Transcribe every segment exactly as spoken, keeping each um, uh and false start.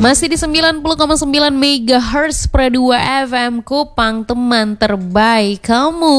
Masih di sembilan puluh koma sembilan megahertz Pro dua F M Kupang, teman terbaik kamu.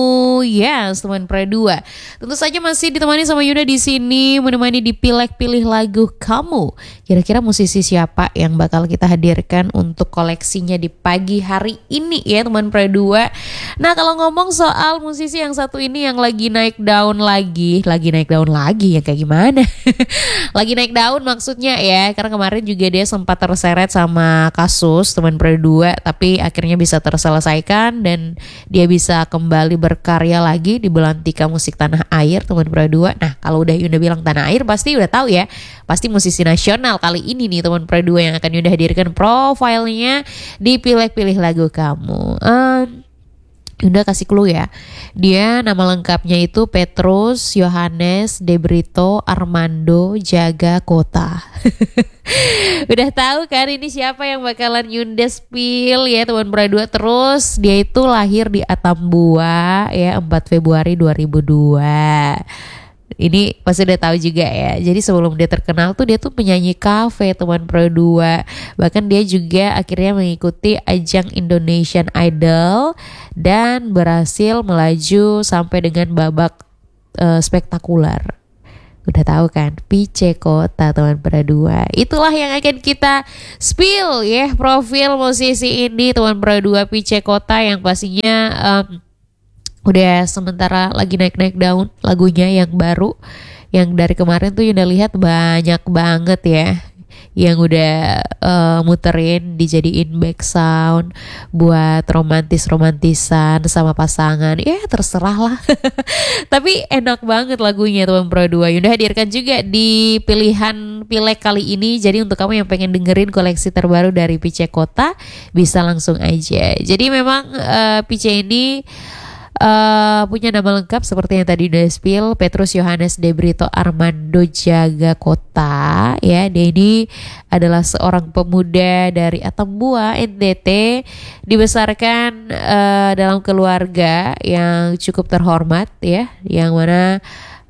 Yes, teman Pro dua. Tentu saja masih ditemani sama Yunda di sini, menemani di Pilek Pilih Lagu Kamu. Kira-kira musisi siapa yang bakal kita hadirkan untuk koleksinya di pagi hari ini ya, teman Pro dua. Nah, kalau ngomong soal musisi yang satu ini yang lagi naik daun lagi, lagi naik daun lagi ya kayak gimana? Lagi naik daun maksudnya ya, karena kemarin juga dia sempat terseret sama kasus teman Pro dua, tapi akhirnya bisa terselesaikan dan dia bisa kembali berkarya lagi di Belantika Musik Tanah Air teman Pro dua. Nah, kalau udah Yunda bilang Tanah Air pasti udah tahu ya, pasti musisi nasional. Kali ini nih teman Pro dua yang akan Yunda hadirkan profilnya di Pilek Pilih Lagu Kamu. um, Yunda kasih clue ya. Dia nama lengkapnya itu Petrus Yohanes De Brito Armando Jaga Kota. Udah tahu kan ini siapa yang bakalan Yunda spill ya teman Pro dua. Terus dia itu lahir di Atambua ya empat Februari dua ribu dua. Ini pasti udah tahu juga ya. Jadi sebelum dia terkenal tuh dia tuh penyanyi kafe teman Pro dua. Bahkan dia juga akhirnya mengikuti ajang Indonesian Idol dan berhasil melaju sampai dengan babak uh, spektakuler. Udah tahu kan, Pice Kota teman Pro dua. Itulah yang akan kita spill ya, profil musisi ini teman Pro dua, Pice Kota, yang pastinya um, udah sementara lagi naik-naik daun lagunya yang baru. Yang dari kemarin tuh udah lihat banyak banget ya yang udah uh, muterin dijadiin back sound buat romantis-romantisan sama pasangan. Ya terserah lah. Tapi enak banget lagunya teman Pro dua. Yunda hadirkan juga di pilihan Pilek kali ini. Jadi untuk kamu yang pengen dengerin koleksi terbaru dari Pice Kota, bisa langsung aja. Jadi memang uh, Pice ini Uh, punya nama lengkap seperti yang tadi udah spill, Petrus Yohanes De Brito Armando Jaga Kota ya. Dia ini adalah seorang pemuda dari Atambua, N T T, dibesarkan uh, dalam keluarga yang cukup terhormat ya, yang mana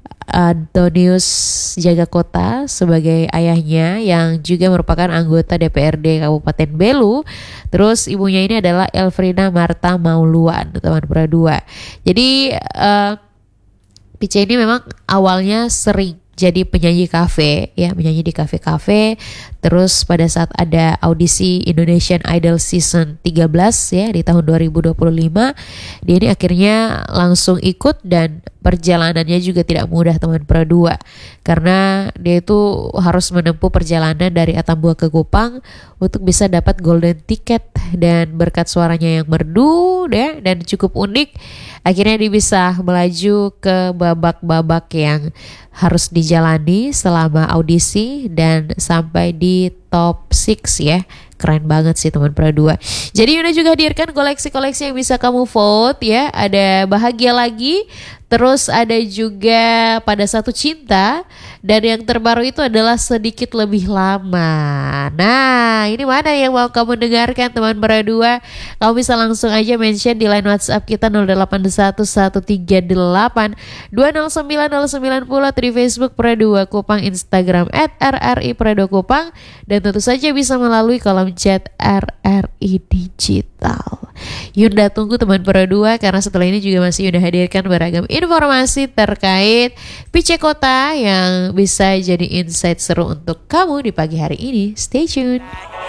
Antonius Jaga Kota sebagai ayahnya yang juga merupakan anggota D P R D Kabupaten Belu. Terus ibunya ini adalah Elfrina Marta Mauluan teman Pro dua. Jadi uh, Pice ini memang awalnya sering jadi penyanyi kafe ya, menyanyi di kafe-kafe. Terus pada saat ada audisi Indonesian Idol Season tiga belas ya di tahun dua ribu dua puluh lima, dia ini akhirnya langsung ikut dan perjalanannya juga tidak mudah teman Pro dua. Karena dia itu harus menempuh perjalanan dari Atambua ke Kupang untuk bisa dapat golden ticket, dan berkat suaranya yang merdu ya, dan cukup unik, akhirnya dia bisa melaju ke babak-babak yang harus dijalani selama audisi dan sampai di top enam ya. Keren banget sih teman Pro dua. Jadi Yuna juga hadirkan koleksi-koleksi yang bisa kamu vote ya. Ada Bahagia Lagi, terus ada juga Pada Satu Cinta, dan yang terbaru itu adalah Sedikit Lebih Lama. Nah, ini mana yang mau kamu dengarkan teman Pro dua? Kamu bisa langsung aja mention di line WhatsApp kita nol delapan satu satu tiga delapan dua nol sembilan nol sembilan nol, atau di Facebook Pro dua Kupang, Instagram at R R I Pro dua Kupang, dan tentu saja bisa melalui kolom chat R R I Digital. Yunda tunggu teman Pro dua, karena setelah ini juga masih Yunda hadirkan beragam informasi terkait Pice Kota yang bisa jadi insight seru untuk kamu di pagi hari ini. Stay tuned.